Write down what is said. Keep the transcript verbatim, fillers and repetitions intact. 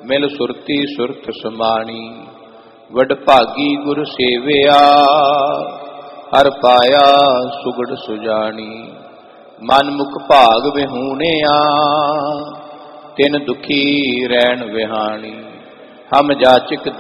ਮਿਲ ਸੁਰਤੀ ਸੁਰਤ ਸਮਾਣੀ। ਵਡ ਭਾਗੀ ਗੁਰ ਸੇਵਿਆ ਹਰ ਪਾਇਆ ਸੁਗੜ ਸੁਜਾਨੀ। ਮਨ ਮੁਖ ਭਾਗ ਵਿਹੂਣਿਆ ਤਿਨ ਦੁਖੀ ਰਹਿਣ ਵਿਹਾਣੀ। ਹਮ ਜਾਚਕ